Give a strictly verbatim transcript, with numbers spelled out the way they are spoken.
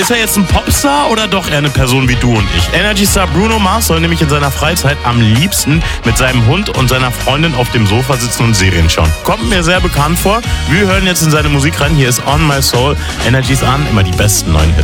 Ist er jetzt ein Popstar oder doch eher eine Person wie du und ich? Energy Star Bruno Mars soll nämlich in seiner Freizeit am liebsten mit seinem Hund und seiner Freundin auf dem Sofa sitzen und Serien schauen. Kommt mir sehr bekannt vor. Wir hören jetzt in seine Musik rein. Hier ist On My Soul. Energy's an, immer die besten neuen Hits.